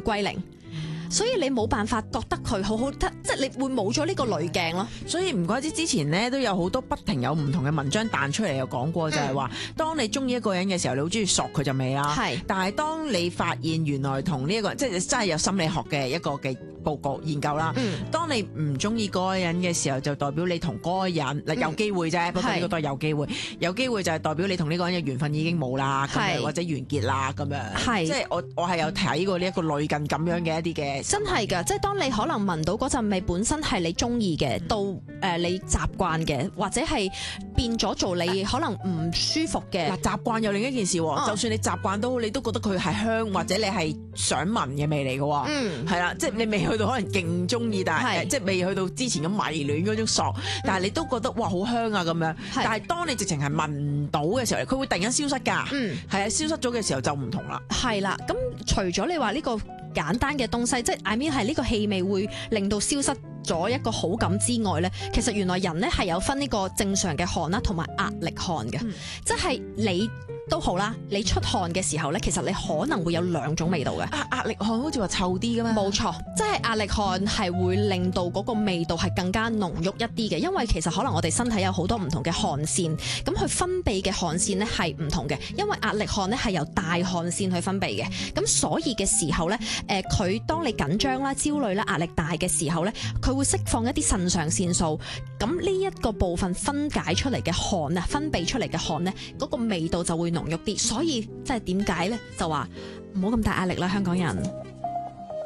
歸零。所以你冇辦法覺得佢好好，即係你會冇咗呢個濾鏡咯。 所以唔怪之之前咧都有好多不停有唔同嘅文章彈出嚟，有講過就係話，當你中意一個人嘅時候，你好中意索佢就未啦。 係， 但係當你發現原來同呢一個即係真係有心理學嘅一個嘅報告研究啦。當你唔中意嗰個人嘅時候，就代表你同嗰個人嗱有機會啫，不過呢個都係有機會，有機會就係代表你同呢個人嘅緣分已經冇啦，咁樣或者完結啦咁樣。 係， 即係我係有睇過呢一個類近咁樣嘅一啲嘅。 真係㗎，即係當你可能聞到嗰陣味本身係你中意嘅，到你習慣嘅，或者係變咗做你可能唔舒服嘅。 嗱，習慣有另一件事喎，就算你習慣都好，你都覺得佢係香或者你係想聞嘅味嚟嘅喎。係啦，即係你未去到可能勁中意，但係即係未去到之前咁迷戀嗰種索，但係你都覺得哇好香啊咁樣。但係當你直情係聞唔到嘅時候，佢會突然間消失㗎。係啊，消失咗嘅時候就唔同啦。 係啦，咁除咗你話呢個簡單嘅東西，即係 I mean 係呢個氣味會令到消失咗一個好感之外咧，其實原來人咧係有分呢個正常嘅汗啦，同埋壓力汗嘅。即係你都好啦，你出汗嘅時候咧，其實你可能會有兩種味道嘅。 壓力汗好似話臭啲㗎嘛？ 冇錯，即係壓力汗係會令到嗰個味道係更加濃郁一啲嘅，因為其實可能我哋身體有好多唔同嘅汗腺，咁佢分泌嘅汗腺咧係唔同嘅，因為壓力汗咧係由大汗腺去分泌嘅，咁所以嘅時候咧，佢當你緊張啦、焦慮啦、壓力大嘅時候咧，佢會釋放一啲腎上腺素，咁呢一個部分分解出嚟嘅汗啊，分泌出嚟嘅汗咧，嗰個味道就會濃郁啲，所以即係點解咧？就話唔好咁大壓力啦，香港人。